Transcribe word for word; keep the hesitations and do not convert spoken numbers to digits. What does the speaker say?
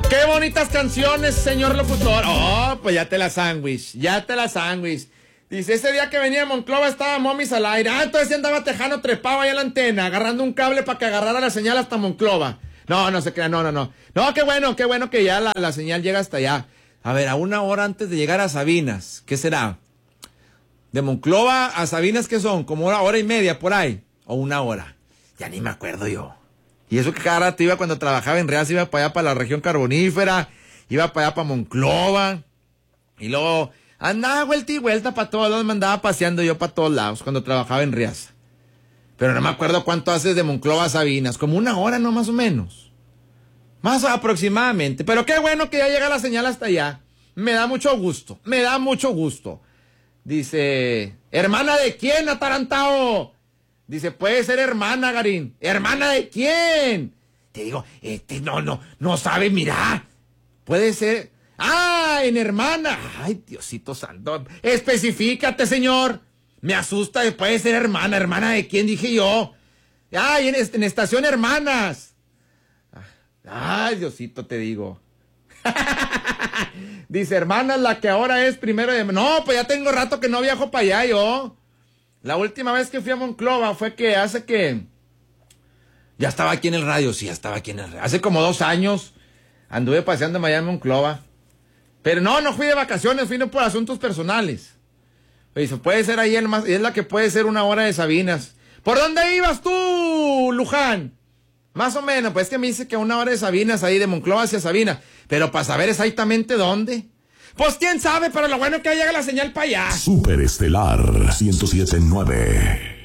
Qué bonitas canciones, señor locutor. Oh, pues ya te la sándwich, ya te la sándwich. Dice, ese día que venía a Monclova estaba Momis al aire. Ah, entonces andaba Tejano trepado ahí a la antena, agarrando un cable para que agarrara la señal hasta Monclova. No, no se crea, no, no, no. No, qué bueno, qué bueno que ya la, la señal llega hasta allá. A ver, a una hora antes de llegar a Sabinas, ¿qué será? De Monclova a Sabinas, ¿qué son? Como una hora y media por ahí. O una hora. Ya ni me acuerdo yo. Y eso que cada rato iba cuando trabajaba en Real, iba para allá para la región carbonífera, iba para allá para Monclova, y luego andaba vuelta y vuelta para todos lados, me andaba paseando yo para todos lados cuando trabajaba en Riaza. Pero no me acuerdo cuánto haces de Monclova a Sabinas, como una hora, no, más o menos. Más aproximadamente. Pero qué bueno que ya llega la señal hasta allá. Me da mucho gusto, me da mucho gusto. Dice, ¿hermana de quién, atarantado? Dice, puede ser hermana, Garín. ¿Hermana de quién? Te digo, este no, no, no sabe, mira. Puede ser. ¡Ah, en hermana! Ay, Diosito santo. Especifícate, señor. Me asusta, puede ser hermana. ¿Hermana de quién? Dije yo. Ay, en, en estación hermanas. Ay, Diosito, te digo. Dice, hermana es la que ahora es primero de... No, pues ya tengo rato que no viajo para allá yo. La última vez que fui a Monclova fue que hace que... Ya estaba aquí en el radio, sí, ya estaba aquí en el radio. Hace como dos años anduve paseando allá en Monclova. Pero no, no fui de vacaciones, fui no por asuntos personales. Dice, puede ser ahí el más... Es la que puede ser una hora de Sabinas. ¿Por dónde ibas tú, Luján? Más o menos, pues es que me dice que una hora de Sabinas, ahí de Monclova hacia Sabinas. Pero para saber exactamente dónde... Pues quién sabe, pero lo bueno es que llega la señal para allá. Superestelar ciento siete punto nueve.